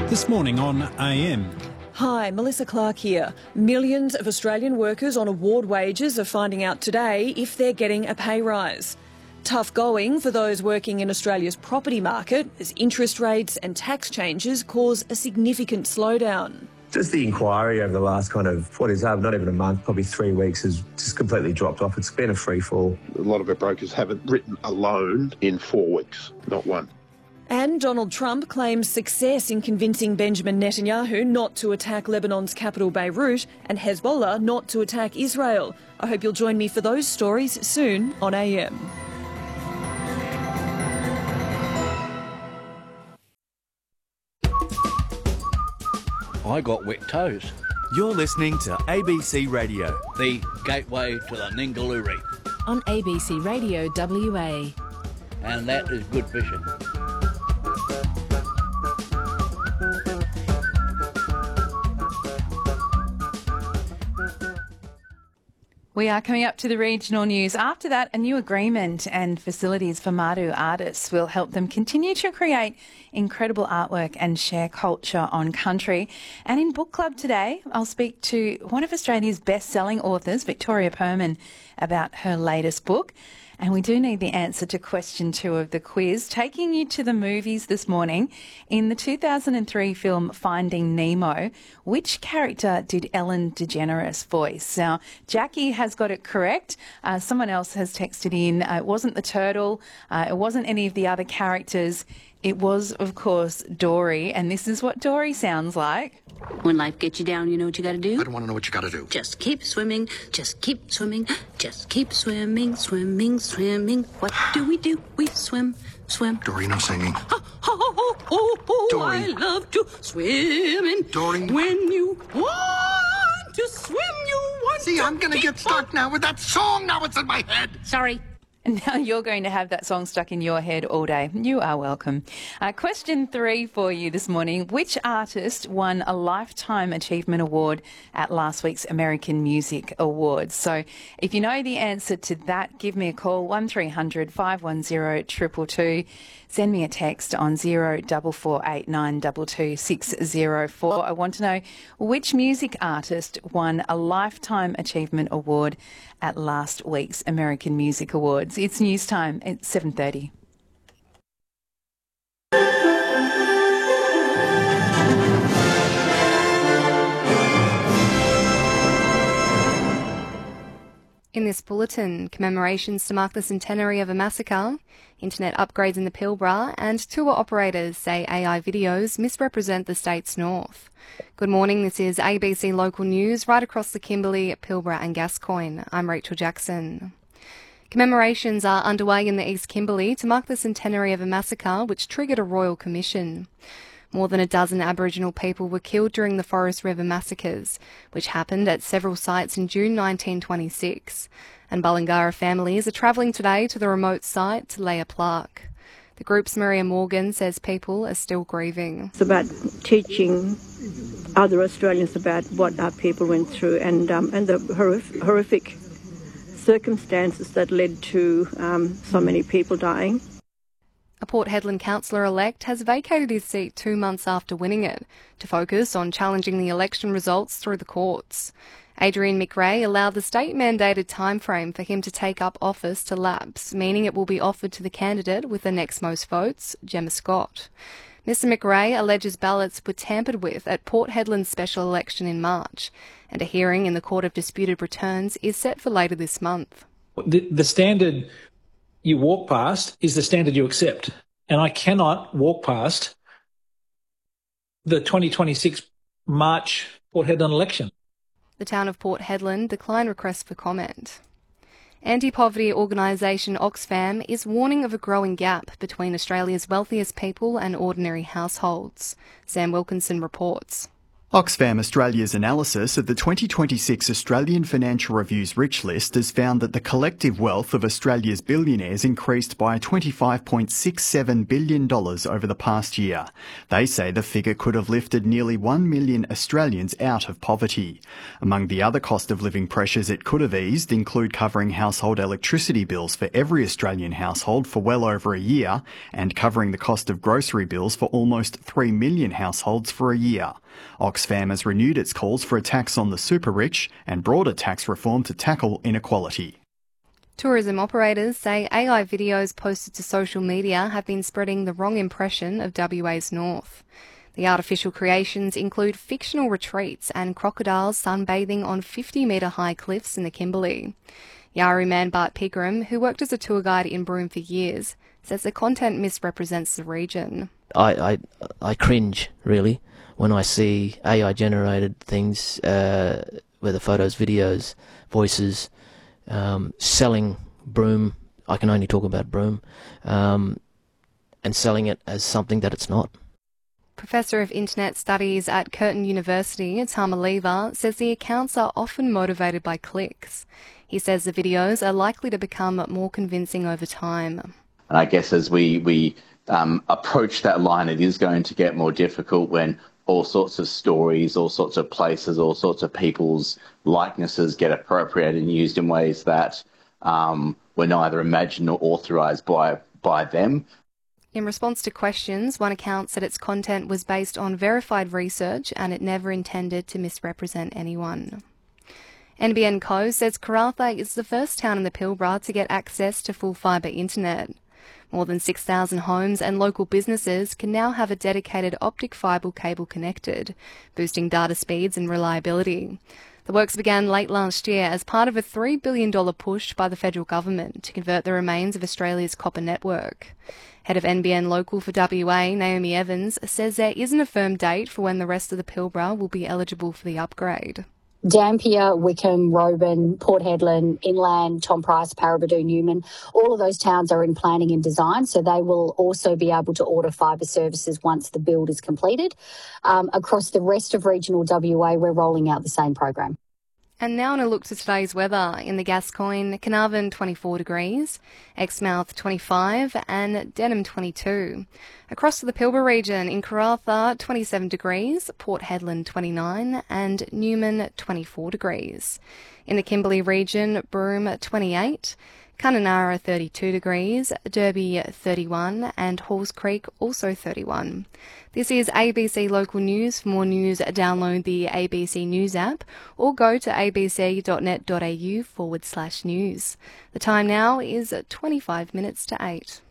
This morning on AM. Hi, Melissa Clark here. Millions of Australian workers on award wages are finding out today if they're getting a pay rise. Tough going for those working in Australia's property market as interest rates and tax changes cause a significant slowdown. Just the inquiry over the last not even a month, probably 3 weeks, has just completely dropped off. It's been a free fall. A lot of our brokers haven't written a loan in 4 weeks, not one. And Donald Trump claims success in convincing Benjamin Netanyahu not to attack Lebanon's capital Beirut and Hezbollah not to attack Israel. I hope you'll join me for those stories soon on AM. I got wet toes. You're listening to ABC Radio, The gateway to the Ningaloo on ABC Radio WA. And that is good fishing. We are coming up to the regional news. After that, a new agreement and facilities for Madu artists will help them continue to create incredible artwork and share culture on country. And in Book Club today, I'll speak to one of Australia's best-selling authors, Victoria Perman, about her latest book. And we do need the answer to question 2 of the quiz, taking you to the movies this morning. In the 2003 film Finding Nemo, which character did Ellen DeGeneres voice? Now, Jackie has got it correct. Someone else has texted in. It wasn't the turtle. It wasn't any of the other characters. It was, of course, Dory. And this is what Dory sounds like. When life gets you down, you know what you got to do? I don't want to know what you got to do. Just keep swimming, just keep swimming, just keep swimming, swimming, swimming. What do? We swim, swim. Dory, no singing. Dory. I love to swim in. Dory. When you want to swim, you want See, to I'm going to get stuck now with that song. Now it's in my head. Sorry. And now you're going to have that song stuck in your head all day. You are welcome. Question 3 for you this morning. Which artist won a Lifetime Achievement Award at last week's American Music Awards? So if you know the answer to that, give me a call, 1300 510 222. Send me a text on 0448922604. 604. I want to know which music artist won a Lifetime Achievement Award at last week's American Music Awards. It's news time at 7:30. In this bulletin, commemorations to mark the centenary of a massacre, internet upgrades in the Pilbara, and tour operators say AI videos misrepresent the state's north. Good morning, this is ABC Local News right across the Kimberley, Pilbara and Gascoyne. I'm Rachel Jackson. Commemorations are underway in the East Kimberley to mark the centenary of a massacre which triggered a royal commission. More than a dozen Aboriginal people were killed during the Forest River massacres, which happened at several sites in June 1926. And Bullingarra families are travelling today to the remote site to lay a plaque. The group's Maria Morgan says people are still grieving. It's about teaching other Australians about what our people went through and the horrific circumstances that led to so many people dying. A Port Hedland councillor-elect has vacated his seat 2 months after winning it to focus on challenging the election results through the courts. Adrian McRae allowed the state-mandated timeframe for him to take up office to lapse, meaning it will be offered to the candidate with the next most votes, Gemma Scott. Mr McRae alleges ballots were tampered with at Port Hedland's special election in March, and a hearing in the Court of Disputed Returns is set for later this month. The standard you walk past is the standard you accept. And I cannot walk past the 2026 March Port Hedland election. The town of Port Hedland declined requests for comment. Anti-poverty organisation Oxfam is warning of a growing gap between Australia's wealthiest people and ordinary households. Sam Wilkinson reports. Oxfam Australia's analysis of the 2026 Australian Financial Review's Rich List has found that the collective wealth of Australia's billionaires increased by $25.67 billion over the past year. They say the figure could have lifted nearly 1 million Australians out of poverty. Among the other cost of living pressures it could have eased include covering household electricity bills for every Australian household for well over a year and covering the cost of grocery bills for almost 3 million households for a year. Oxfam has renewed its calls for a tax on the super rich and broader tax reform to tackle inequality. Tourism operators say AI videos posted to social media have been spreading the wrong impression of WA's north. The artificial creations include fictional retreats and crocodiles sunbathing on 50-metre high cliffs in the Kimberley. Yari man Bart Pigram, who worked as a tour guide in Broome for years, says the content misrepresents the region. I cringe, really, when I see AI-generated things, whether photos, videos, voices, selling Broome. I can only talk about Broome, and selling it as something that it's not. Professor of Internet Studies at Curtin University, Tama Lever, says the accounts are often motivated by clicks. He says the videos are likely to become more convincing over time. And I guess as we approach that line, it is going to get more difficult when all sorts of stories, all sorts of places, all sorts of people's likenesses get appropriated and used in ways that were neither imagined nor authorised by them. In response to questions, one account said its content was based on verified research and it never intended to misrepresent anyone. NBN Co says Karratha is the first town in the Pilbara to get access to full fibre internet. More than 6,000 homes and local businesses can now have a dedicated optic fibre cable connected, boosting data speeds and reliability. The works began late last year as part of a $3 billion push by the federal government to convert the remains of Australia's copper network. Head of NBN Local for WA, Naomi Evans, says there isn't a firm date for when the rest of the Pilbara will be eligible for the upgrade. Dampier, Wickham, Roban, Port Hedland, Inland, Tom Price, Paraburdoo, Newman, all of those towns are in planning and design, so they will also be able to order fibre services once the build is completed. Across the rest of regional WA, we're rolling out the same program. And now on a look to today's weather. In the Gascoyne, Carnarvon 24 degrees, Exmouth 25 and Denham 22. Across to the Pilbara region, in Karratha 27 degrees, Port Hedland 29 and Newman 24 degrees. In the Kimberley region, Broome 28, Kununurra 32 degrees, Derby 31 and Halls Creek also 31. This is ABC Local News. For more news, download the ABC News app or go to abc.net.au/news. The time now is 25 minutes to 8.